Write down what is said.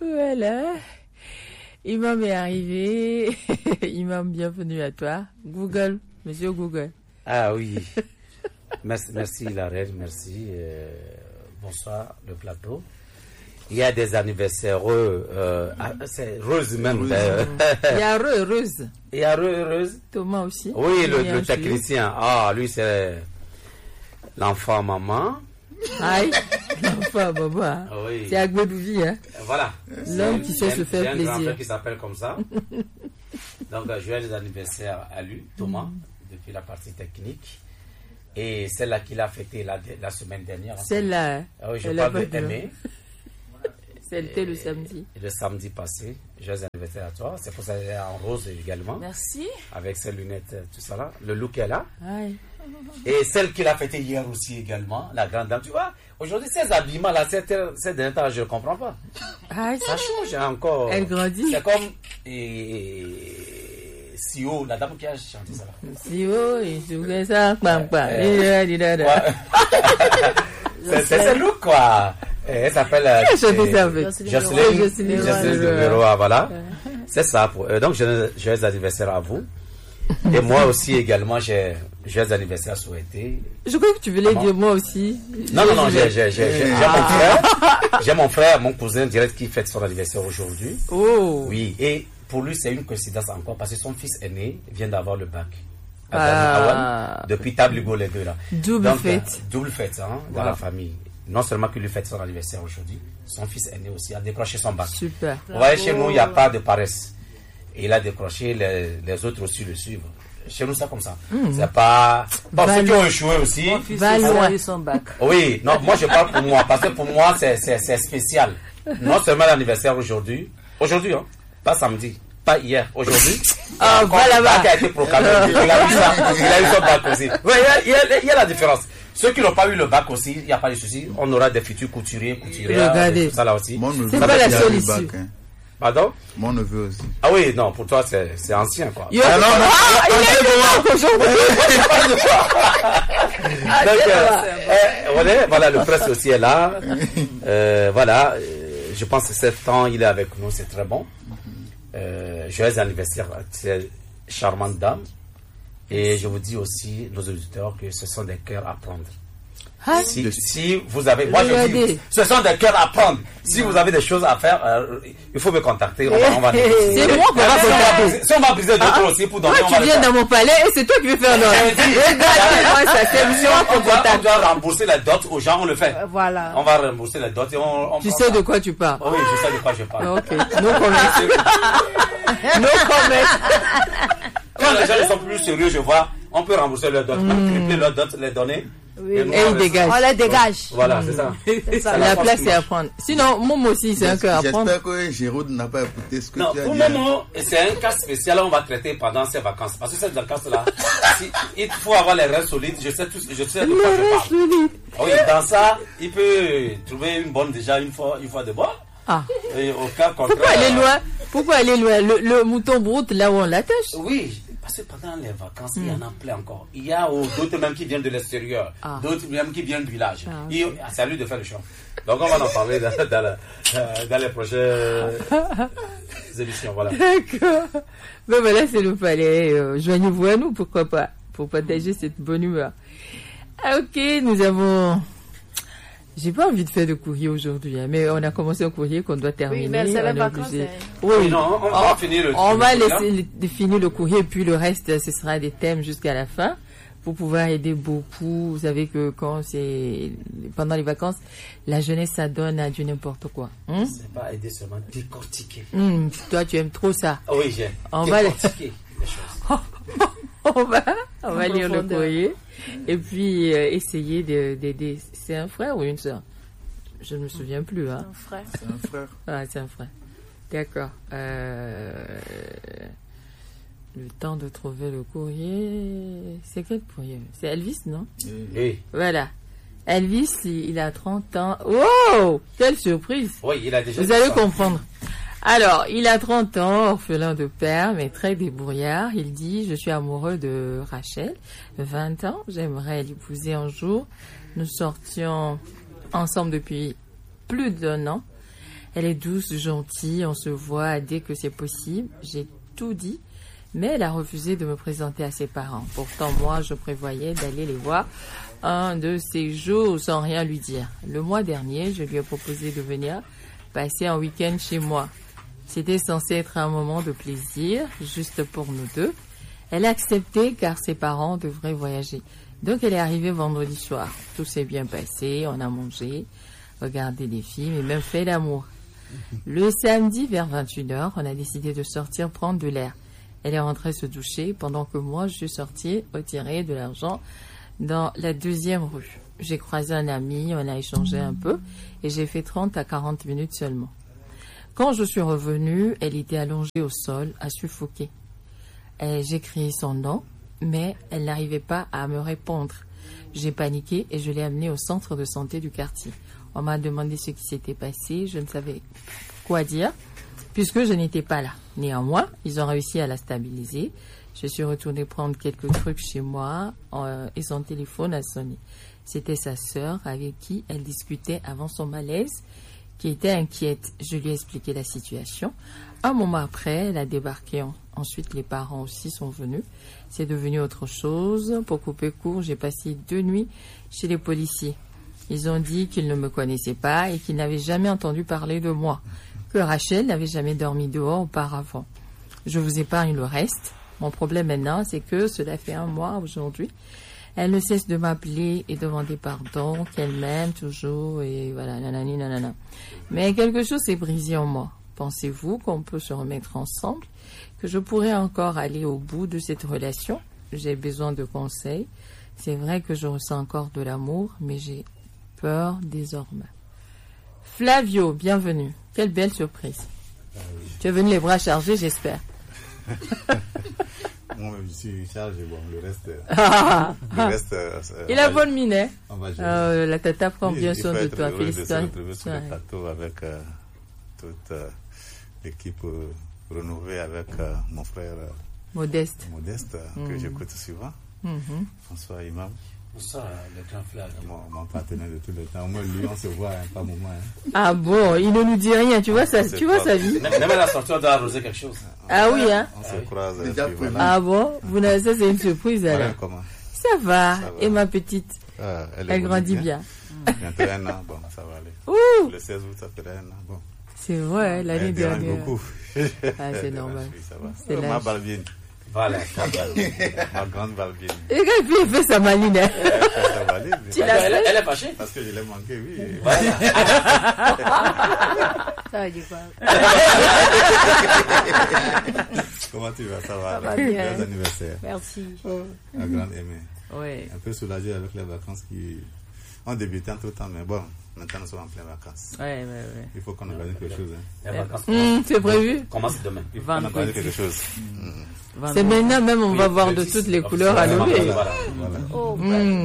Voilà. Imam est arrivé. Imam, bienvenue à toi. Google, monsieur Google. Ah oui. Merci la reine, merci. Bonsoir le plateau. Il y a des anniversaires c'est Rose même. Il y a Heureuse. Il y a Heureuse. Thomas aussi. Oui, le technicien. Ah, lui c'est l'enfant maman. Aïe, l'enfant maman. Oui. C'est Agbedouvi, hein. Voilà. L'homme qui sait se faire plaisir. Il y a un grand frère plaisir. qui s'appelle comme ça. Donc, joyeux anniversaire à lui, Thomas, depuis la partie technique. Et celle-là qu'il a fêtée la semaine dernière. Celle-là, hein. Ah oui, je Elle parle a de pas de- Aimé. C'était le samedi. Le samedi passé. Joyeux anniversaire à toi. C'est pour ça qu'elle est en rose également. Merci. Avec ses lunettes, tout ça là. Le look est là. Aïe. Et celle qu'il a fêtée hier aussi également, la grande dame. Tu vois, aujourd'hui, ces habillements là, ces derniers temps, je ne comprends pas. Aïe. Ça change encore. Elle grandit. C'est comme Sio, la dame qui a chanté ça là. Si oh, il se fait ça, pam, pam. C'est ce look quoi. Elle s'appelle Qui a chanté ça, en fait? Jocelyne Leroy. Leroy, voilà. C'est ça pour eux. Donc, joyeux anniversaire à vous. Et moi aussi également, j'ai joyeux anniversaire souhaité. Je crois que tu voulais dire moi aussi. Non, j'ai mon frère. J'ai mon frère, mon cousin direct qui fête son anniversaire aujourd'hui. Oh. Oui, et pour lui, c'est une coïncidence encore parce que son fils aîné vient d'avoir le bac. Ah. Depuis Tabligo, les deux là. Double fête. Double fête hein, dans la famille. Non seulement qu'il lui fête son anniversaire aujourd'hui, son fils aîné aussi a décroché son bac. Super. Vous voyez, chez nous, il n'y a pas de paresse. Et il a décroché, les autres aussi le suivent. Chez nous, c'est comme ça. C'est pas... Bon, ceux qui ont échoué aussi... Mon fils Va loin. a eu son bac. Oui, non, moi je parle pour moi, parce que pour moi c'est spécial. Non seulement l'anniversaire aujourd'hui, hein, pas samedi, pas hier, aujourd'hui. Ah, Encore va le là-bas. bac a été proclamé, il a eu ça, il a eu son bac aussi. Oui, il y a la différence. Ceux qui n'ont pas eu le bac aussi, il n'y a pas de souci, on aura des futurs couturiers, Regardez. tout ça là aussi. Mon neveu C'est pas la qui a seule eu le issue. bac, hein. Pardon? Mon neveu aussi. Ah oui, non, pour toi c'est ancien quoi. Yo, il a eu le bac aujourd'hui. Donc, voilà, le presse aussi est là. Voilà, je pense que ce temps, il est avec nous, c'est très bon. Joyeux anniversaire à cette charmante dame. Et je vous dis aussi, nos auditeurs, que ce sont des cœurs à prendre. Ah, Si vous avez, moi je Regardez. dis, ce sont des cœurs à prendre. Si vous avez des choses à faire, il faut me contacter. On va négocier. c'est moi qu'on va contacter. Si on va briser d'autres aussi pour donner, Toi, on va tu le viens faire. dans mon palais et c'est toi qui veux faire l'ordre. Regardez-moi ça, c'est moi qu'on on contacte. doit rembourser les dots aux gens, on le fait. Voilà. On va rembourser les dots et on Tu prend sais ça. de quoi tu parles. Oui, je sais de quoi je parle. Ok, no comment. No comment. Quand les gens ne sont plus sérieux, je vois, on peut rembourser leurs dots, tripler leurs dots, les donner. Oui. nous, Et on il reste- dégage. On les dégage. Voilà, c'est ça. C'est ça. La force place qui est à marche. prendre. Sinon, Momo aussi, c'est un cœur à prendre. J'espère que Jérôme n'a pas écouté ce que Non, tu as pour dit. le moment, c'est un cas spécial, on va traiter pendant ces vacances. Parce que ces vacances-là, il faut avoir les reins solides, je sais de quoi je parle. Oui, dans ça, il peut trouver une bonne déjà une fois de bon. Ah. Et au cas contraire. Pourquoi aller loin? Pourquoi aller loin? Le mouton broute là où on l'attache? Oui, parce que pendant les vacances, il y en a plein encore. Il y a d'autres même qui viennent de l'extérieur, Ah. d'autres même qui viennent du village. Ah, ok. C'est à lui de faire le choix. Donc on va en parler dans les prochaines émissions. Voilà. D'accord. Ben voilà, c'est le palais. Joignez-vous à nous, pourquoi pas, pour partager cette bonne humeur. Ah, ok, nous avons... J'ai pas envie de faire de courrier aujourd'hui, hein, mais on a commencé un courrier qu'on doit terminer. Oui, mais c'est on les est vacances. obligé. hein. Oui, Non, on va finir le on va courrier. laisser finir le courrier, puis le reste, ce sera des thèmes jusqu'à la fin, pour pouvoir aider beaucoup. Vous savez que quand c'est pendant les vacances, la jeunesse s'adonne à du n'importe quoi. C'est pas aider seulement, décortiquer. Toi, tu aimes trop ça. Ah oui, j'ai On va décortiquer les choses. on va lire le profondeur. courrier et puis essayer d'aider. C'est un frère ou une sœur? Je ne me souviens plus. Hein. Mon frère. C'est un frère. Ah, c'est un frère. D'accord. Le temps de trouver le courrier. C'est quel courrier? C'est Elvis, non? Oui, Voilà. Elvis, il a 30 ans. Wow! Quelle surprise! oui, il a déjà Vous dit allez ça. comprendre. Alors, il a 30 ans, orphelin de père, mais très débrouillard. Il dit, je suis amoureux de Rachel, 20 ans. J'aimerais l'épouser un jour. Nous sortions ensemble depuis plus d'1 an. Elle est douce, gentille, on se voit dès que c'est possible. J'ai tout dit, mais elle a refusé de me présenter à ses parents. Pourtant, moi, je prévoyais d'aller les voir un de ces jours sans rien lui dire. Le mois dernier, je lui ai proposé de venir passer un week-end chez moi. C'était censé être un moment de plaisir, juste pour nous deux. Elle a accepté car ses parents devraient voyager. Donc elle est arrivée vendredi soir. Tout s'est bien passé, on a mangé, regardé des films et même fait l'amour. Le samedi vers 21h, on a décidé de sortir prendre de l'air. Elle est rentrée se doucher pendant que moi je suis sortie retirer de l'argent dans la 2e rue. J'ai croisé un ami, on a échangé un peu et j'ai fait 30 à 40 minutes seulement. Quand je suis revenue, elle était allongée au sol, à suffoquer. J'ai crié son nom, mais elle n'arrivait pas à me répondre. J'ai paniqué et je l'ai amenée au centre de santé du quartier. On m'a demandé ce qui s'était passé, je ne savais quoi dire, puisque je n'étais pas là. Néanmoins, ils ont réussi à la stabiliser. Je suis retournée prendre quelques trucs chez moi et son téléphone a sonné. C'était sa sœur avec qui elle discutait avant son malaise, qui était inquiète. Je lui ai expliqué la situation. Un moment après, elle a débarqué. Ensuite, les parents aussi sont venus. C'est devenu autre chose. Pour couper court, j'ai passé 2 nuits chez les policiers. Ils ont dit qu'ils ne me connaissaient pas et qu'ils n'avaient jamais entendu parler de moi, que Rachel n'avait jamais dormi dehors auparavant. Je vous épargne le reste. Mon problème maintenant, c'est que cela fait 1 mois aujourd'hui. Elle ne cesse de m'appeler et demander pardon, qu'elle m'aime toujours et voilà, nanani, nanana. Mais quelque chose s'est brisé en moi. Pensez-vous qu'on peut se remettre ensemble, que je pourrais encore aller au bout de cette relation? J'ai besoin de conseils. C'est vrai que je ressens encore de l'amour, mais j'ai peur désormais. Flavio, bienvenue. Quelle belle surprise. Tu es venu les bras chargés, j'espère. Moi, je suis chargé. Bon, le reste. Il a bonne mine, hein? La tata prend bien soin de toi. Félicitations. Sur le plateau avec toute l'équipe renouvelée avec mon frère Modeste, que j'écoute souvent. François Imam. Bonsoir, le grand frère. Mon partenaire de tout le temps. Au moins, lui, on se voit par moment. Hein. Ah bon, il ne nous dit rien. Tu vois sa vie. Même à la sortie, on doit arroser quelque chose. Ah oui, hein? On se croise. Ah bon? Ça, c'est une surprise alors. Ça va. Et ma petite? Elle grandit bien. Bientôt 1 an. Bon, ça va aller. Ouh! Le 16 août, ça ferait 1 an. Bon. C'est vrai, l'année dernière. Beaucoup. Ah, c'est normal. Ça va. C'est Ma balbine. Voilà, ma grande balbine. Et puis, il fait sa maline. Elle fait sa balbine. Elle est fâchée? Parce que je l'ai manqué, oui. Voilà. Ça va dire quoi? Comment tu vas? Ça va? Ça va bien. Joyeux anniversaire. Merci. La grande aimée. Oui. Un peu soulagée avec les vacances qui ont débuté entre temps, mais bon, maintenant nous sommes en pleine vacances. Ouais. Il faut qu'on organise quelque chose. Hein. Les vacances. C'est prévu? Commence demain. Il faut qu'on organise quelque chose. C'est maintenant même, on va voir de toutes les couleurs à lever. Voilà.